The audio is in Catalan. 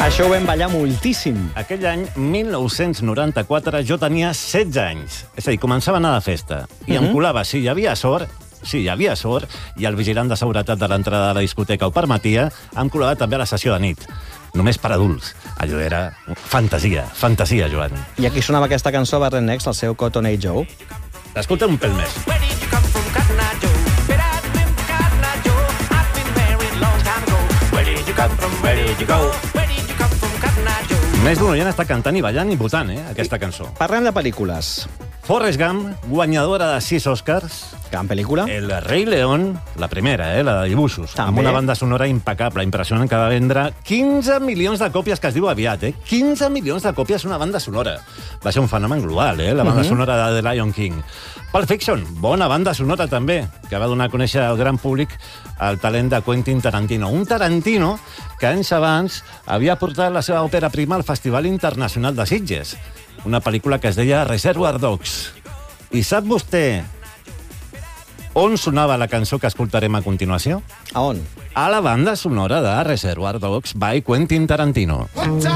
Això ho vam ballar moltíssim. Aquell any, 1994, jo tenia 16 anys. És a dir, començava a anar de festa. I em colava, si hi havia sort, i el vigilant de seguretat de l'entrada de la discoteca ho permetia, em colava també a la sessió de nit. Només per adults. Allò era fantasia, Joan. I aquí sonava aquesta cançó de Rednecks, el seu Cotton Eye Joe. Escolta un pèl més. Més d'un oient està cantant i ballant i votant, aquesta cançó. Parlem de pel·lícules. Forrest Gump, guanyadora de 6 Oscars. Gran pel·lícula. El Rei León, la primera, la de dibuixos. També. Amb una banda sonora impecable, impressionant, que va vendre 15 milions de còpies, que es diu aviat, 15 milions de còpies una banda sonora. Va ser un fenomen global, la banda sonora de The Lion King. Pulp Fiction, bona banda sonora també, que va donar a conèixer al gran públic el talent de Quentin Tarantino. Un Tarantino que anys abans havia portat la seva òpera prima al Festival Internacional de Sitges, una pel·lícula que es deia Reservoir Dogs. I sap vostè on sonava la cançó que escoltarem a continuació? A on? A la banda sonora de Reservoir Dogs by Quentin Tarantino.